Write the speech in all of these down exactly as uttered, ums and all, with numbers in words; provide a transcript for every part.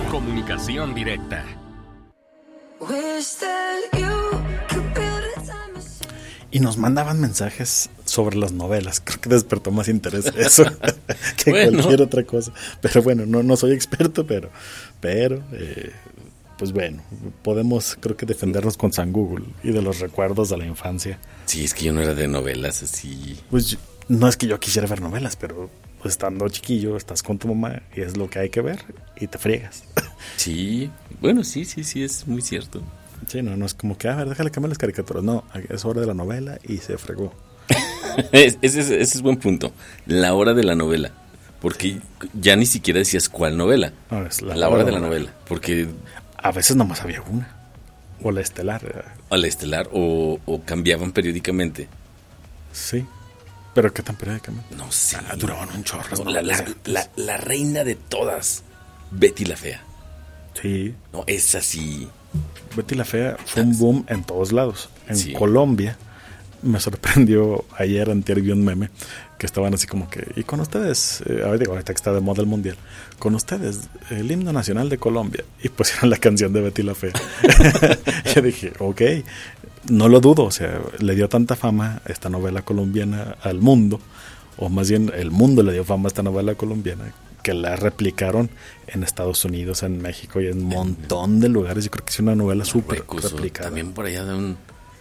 Comunicación directa. Y nos mandaban mensajes sobre las novelas. Creo que despertó más interés eso que bueno. cualquier otra cosa. Pero bueno, no, no soy experto, pero, pero eh, pues bueno, podemos creo que defendernos con San Google y de los recuerdos de la infancia. Sí, es que yo no era de novelas así. Pues yo, no es que yo quisiera ver novelas, pero pues, estando chiquillo, estás con tu mamá y es lo que hay que ver y te friegas. Sí, bueno, sí, sí, sí, es muy cierto. Sí, no, no es como que, a ver, déjale cambiar las caricaturas. No, es hora de la novela y se fregó. ese, ese, ese es buen punto. La hora de la novela. Porque ya ni siquiera decías cuál novela. No, es la, la hora de la novela. Porque a veces nomás había una. O la estelar. O la estelar, o, o cambiaban periódicamente. Sí. ¿Pero qué tan periódicamente? No sé. Ah, duraban un chorro. No, la, la, la, la reina de todas, Betty la Fea. Sí. No, es así. Betty la Fea fue un boom en todos lados. En sí. Colombia, me sorprendió ayer, antier, vi un meme que estaban así como que, y con ustedes, eh, ahora digo, ahorita que está de moda el mundial, con ustedes, el himno nacional de Colombia. Y pusieron la canción de Betty la Fea. Yo dije, ok, no lo dudo, o sea, le dio tanta fama esta novela colombiana al mundo, o más bien el mundo le dio fama a esta novela colombiana, que la replicaron en Estados Unidos, en México y en un montón de lugares. Yo creo que es una novela súper replicada. También por allá de un,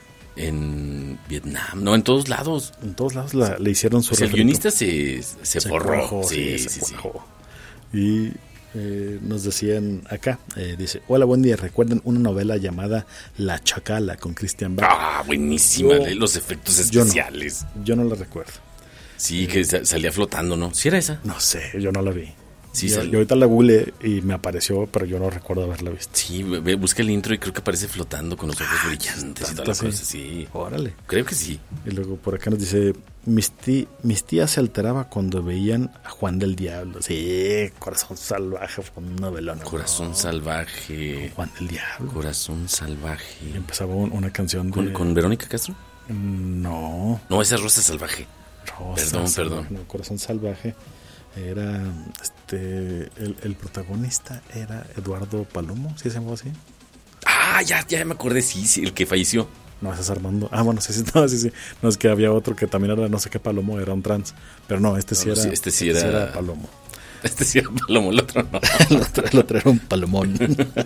en Vietnam, no, en todos lados. En todos lados la, le hicieron su... O sea, el guionista se, se, se forró. Cuajó, sí, sí, se sí, cuajó. Sí. Y eh, nos decían acá, eh, dice, hola, buen día, ¿recuerdan una novela llamada La Chacala con Christian Bale? Ah, buenísima, yo, los efectos especiales. Yo no, yo no la recuerdo. Sí, que salía flotando, ¿no? ¿Sí era esa? No sé, yo no la vi. Sí, yo, yo ahorita la googleé y me apareció, pero yo no recuerdo haberla visto. Sí, ve, busca el intro y creo que aparece flotando con los ojos ah, brillantes y toda la cosa, sí. Órale. Creo que sí. Y luego por acá nos dice, mis, tí, mis tías se alteraban cuando veían a Juan del Diablo. Sí, Corazón Salvaje fue un novelón. Corazón no. Salvaje. Juan del Diablo. Corazón Salvaje. Y empezaba un, una canción ¿Con, de... ¿Con Verónica Castro? No. No, esa es Rosa Salvaje. Rosa perdón, Salvaje, perdón. No, Corazón Salvaje era este el, el protagonista era Eduardo Palomo, ¿sí se llamaba así? Ah, ya, ya me acordé, sí, sí, el que falleció. No, ese es Armando. Ah, bueno, sí, sí, no, sí, sí. No, es que había otro que también era no sé qué Palomo, era un trans. Pero no, este sí, no, era, sí, este sí era... este sí era Palomo. Este sí era Palomo, el otro no. el, otro, el otro era un palomón.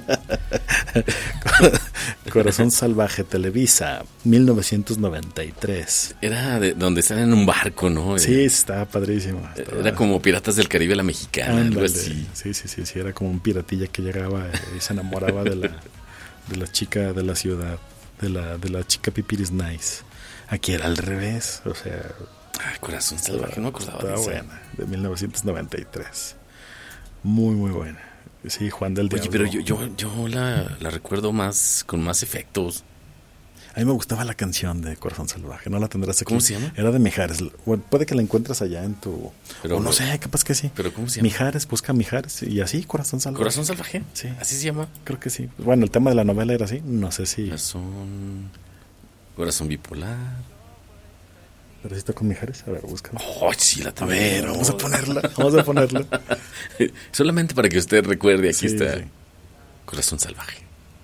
Corazón Salvaje, Televisa, mil novecientos noventa y tres. Era de donde están en un barco, ¿no? Sí, estaba padrísimo. Estaba... Era como Piratas del Caribe a la mexicana, Ándale. Algo así. Sí, sí, sí, sí, era como un piratilla que llegaba y se enamoraba de la, de la chica de la ciudad, de la, de la chica Pipiris Nice. Aquí era al revés, o sea... Ay, Corazón Salvaje, no me acordaba de esa. Buena, de mil novecientos noventa y tres. Muy, muy buena. Sí, Juan del Diablo. Oye, pero yo, yo, yo la, la recuerdo más, con más efectos. A mí me gustaba la canción de Corazón Salvaje, no la tendrás aquí. ¿Cómo se llama? Era de Mijares. Bueno, puede que la encuentres allá en tu... Pero, o no sé, capaz que sí. ¿Pero cómo se llama? Mijares, busca Mijares y así, Corazón Salvaje. ¿Corazón Salvaje? Sí. ¿Así se llama? Creo que sí. Bueno, el tema de la novela era así, no sé si... Corazón... Corazón bipolar... ¿Pero si está con Mijares? A ver, búscala. Oh, sí, la tengo. A ver, vamos a ponerla, vamos a ponerla. Solamente para que usted recuerde, aquí sí, está sí. Corazón Salvaje.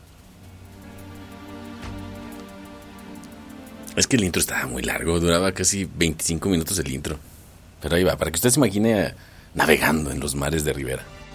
Es que el intro estaba muy largo, duraba casi veinticinco minutos el intro. Pero ahí va, para que usted se imagine navegando en los mares de Rivera.